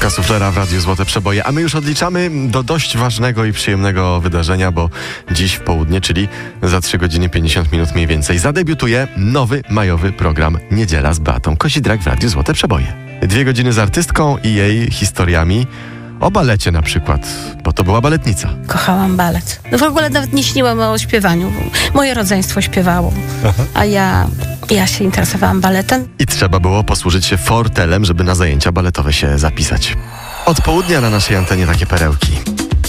Słuchawka suflera w Radiu Złote Przeboje, a my już odliczamy do dość ważnego i przyjemnego wydarzenia, bo dziś w południe, czyli za 3 godziny 50 minut mniej więcej, zadebiutuje nowy majowy program Niedziela z Beatą Kosidrak w Radiu Złote Przeboje. 2 godziny z artystką i jej historiami o balecie na przykład, bo to była baletnica. Kochałam balet. No w ogóle nawet nie śniłam o śpiewaniu. Moje rodzeństwo śpiewało, a ja się interesowałam baletem. I trzeba było posłużyć się fortelem, żeby na zajęcia baletowe się zapisać. Od południa na naszej antenie takie perełki.